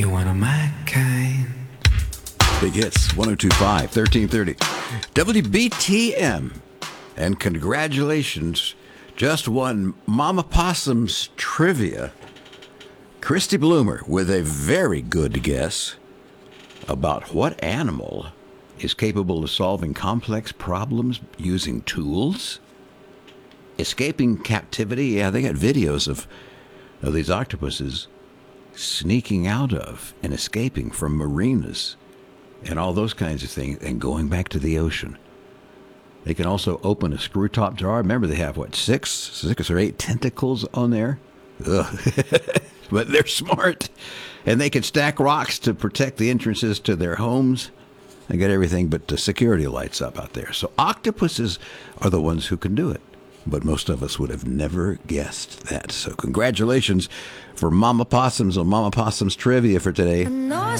You one of my kind. Big Hits, 1025, 1330. WBTM. And congratulations, just won Mama Possum's trivia. Christy Bloomer with a very good guess about what animal is capable of solving complex problems using tools. Escaping captivity. Yeah, they got videos of these octopuses sneaking out of and escaping from marinas and all those kinds of things and going back to the ocean. They can also open a screw top jar. Remember, they have, six or eight tentacles on there? Ugh. But they're smart. And they can stack rocks to protect the entrances to their homes. They got everything but the security lights up out there. So octopuses are the ones who can do it. But most of us would have never guessed that. So congratulations for Mama Possums on Mama Possums Trivia for today.